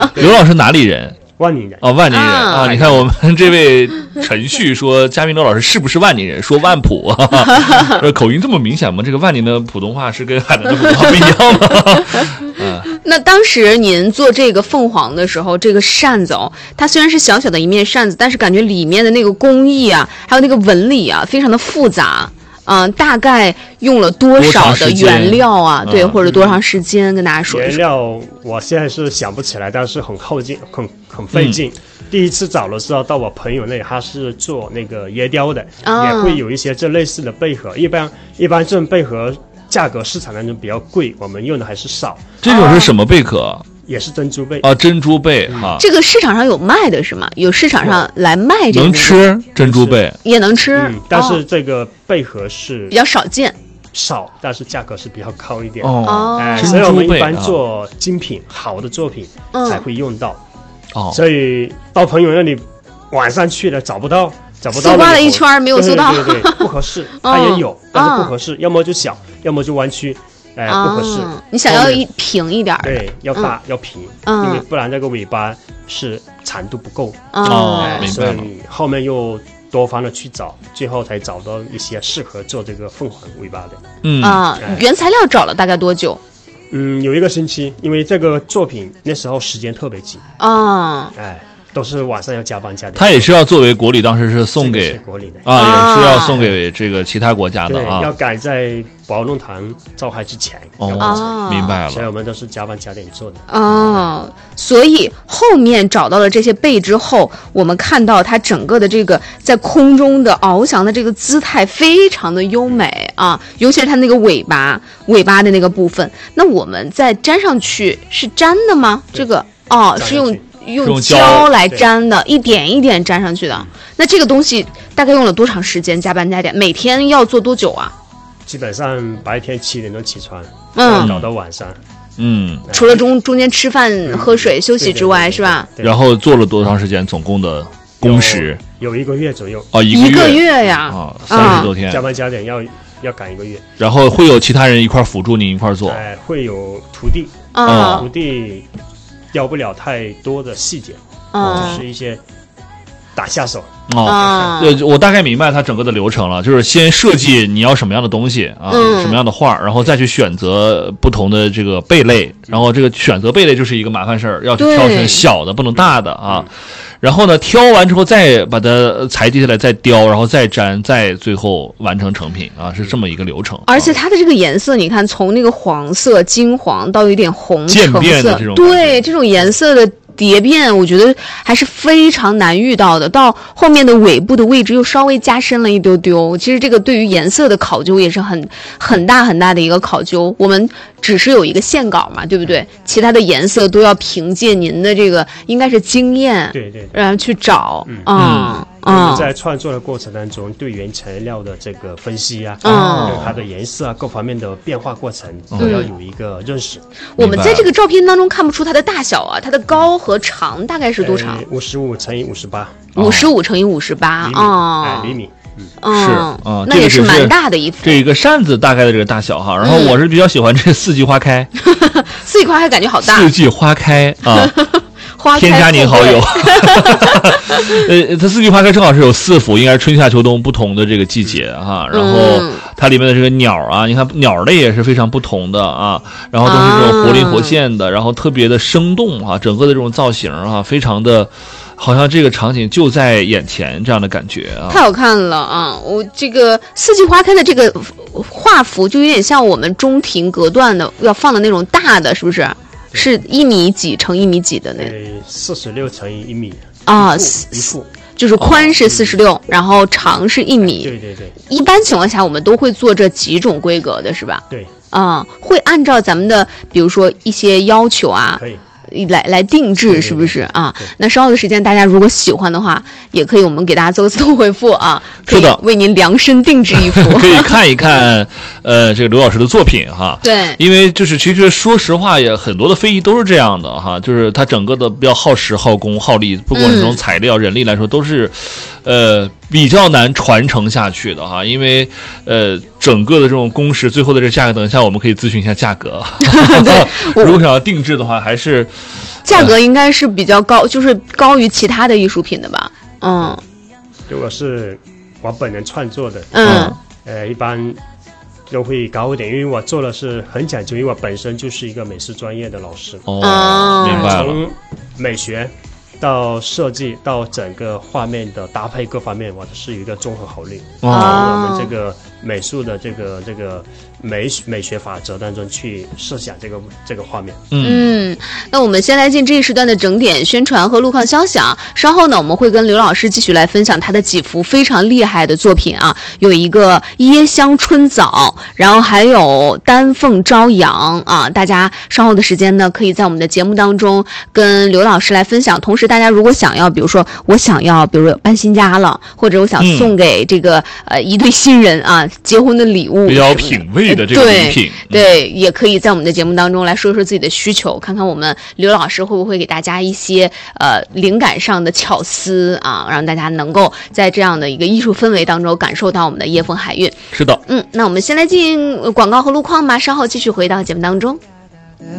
刘老师哪里人？ 万宁人哦，万宁人啊！你看我们这位陈旭说，嘉宾刘老师是不是万宁人？说万普，口音这么明显吗？这个万宁的普通话是跟海南的普通话不一样吗？ 那当时您做这个凤凰的时候，这个扇子哦，它虽然是小小的一面扇子，但是感觉里面的那个工艺啊，还有那个纹理啊，非常的复杂。大概用了多少的原料啊？对，或者多长时间？跟大家说一说。 原料我现在是想不起来，但是很费劲。第一次找的时候，到我朋友那里，他是做那个椰雕的，也会有一些这类似的贝壳。一般这种贝壳价格市场当中比较贵，我们用的还是少。 这种是什么贝壳？ 也是珍珠贝啊，珍珠贝哈。 这个市场上有卖的是吗？有市场上来卖这个？ 能吃珍珠贝也能吃， 但是这个贝壳是比较少见。 少，但是价格是比较高一点所以我们一般做精品好的作品才会用到所以到朋友那里晚上去了找不到搜刮了一圈没有搜到， 对，不合适它也有但是不合适要么就小要么就弯曲不合适你想要平一点的对要大要平因为不然这个尾巴是长度不够明白了。 所以后面又多方的去找，最后才找到一些适合做这个凤凰尾巴的。 原材料找了大概多久？ 有1个星期，因为这个作品那时候时间特别紧都是晚上要加班加点。 它也是要作为国礼，当时是送给这个是国礼的也是要送给这个其他国家的对要赶在宝龙堂召开之前明白了。 所以我们都是加班加点做的所以后面找到了这些贝之后，我们看到它整个的这个在空中的翱翔的这个姿态非常的优美尤其是它那个尾巴的那个部分。那我们再粘上去是粘的吗？这个是用胶来粘的，一点一点粘上去的。那这个东西大概用了多长时间？加班加点，每天要做多久啊？ 基本上白天7点钟起床，搞到晚上。 除了中间吃饭、喝水、休息之外，是吧？ 然后做了多长时间？总共的工时有1个月左右。 一个月呀 ，30多天。 加班加点要赶1个月。 然后会有其他人一块辅助你一块做？ 会有徒弟，徒弟雕不了太多的细节，就是一些打下手。 我大概明白它整个的流程了，就是先设计你要什么样的东西什么样的画，然后再去选择不同的这个贝类，然后这个选择贝类就是一个麻烦事儿，要去挑选小的不能大的然后呢挑完之后再把它裁接下来再雕，然后再粘，再最后完成成品是这么一个流程。 而且它的这个颜色你看从那个黄色金黄到有点红渐变的这种对这种颜色的蝶变我觉得还是非常难遇到的，到后面的尾部的位置又稍微加深了一丢丢。其实这个对于颜色的考究也是很大的一个考究，我们只是有一个线稿嘛，对不对？其他的颜色都要凭借您的这个应该是经验对然后去找我们在创作的过程当中对原材料的这个分析它的颜色各方面的变化过程都要有一个认识。 我们在这个照片当中看不出它的大小它的高和长大概是多长 ？55乘以58 55乘以58 厘米那也是蛮大的一幅。 这一个扇子大概的这个大小然后我是比较喜欢这4季花开 4季花开感觉好大 4季花开添加您好友它4季花开正好是有4幅，应该是春夏秋冬不同的这个季节然后它里面的这个鸟你看鸟类也是非常不同的然后都是这种活灵活现的然后特别的生动整个的这种造型非常的好像这个场景就在眼前这样的感觉太好看了我这个4季花开的这个画幅就有点像我们中庭隔断的要放的那种大的，是不是？是1米几乘1米几的那 46乘以1米一幅就是宽是46然后长是1米。 对一般情况下我们都会做这几种规格的是吧？ 对会按照咱们的比如说一些要求可以来定制，是不是那稍后的时间大家如果喜欢的话也可以我们给大家做自动回复可以为您量身定制一幅可以看一看这个刘老师的作品对， 因为就是其实说实话也很多的非遗都是这样的就是它整个的比较耗时耗工耗力，不管是从材料人力来说都是比较难传承下去的因为整个的这种工时最后的这个价格，等一下我们可以咨询一下价格如果想要定制的话还是价格应该是比较高，就是高于其他的艺术品的吧？ 如果是我本人创作的，一般都会高一点，因为我做的是很讲究，因为我本身就是一个美术专业的老师。 明白了。 从美学到设计到整个画面的搭配各方面，我是一个综合考虑。我们这个美术的这个美学法则当中去设想这个画面。 那我们先来进这一时段的整点宣传和路况消息啊。稍后呢，我们会跟刘老师继续来分享他的几幅非常厉害的作品啊，有一个椰香春早，然后还有丹凤朝阳啊。大家稍后的时间呢，可以在我们的节目当中跟刘老师来分享。同时，大家如果想要，比如说我想要，比如搬新家了，或者我想送给这个一对新人啊结婚的礼物， 比较品味的这个礼品， 对，也可以在我们的节目当中来说说自己的需求，看看我们刘老师会不会给大家一些灵感上的巧思啊，让大家能够在这样的一个艺术氛围当中感受到我们的椰风海韵。 是的， 那我们先来进广告和路况吧，稍后继续回到节目当中。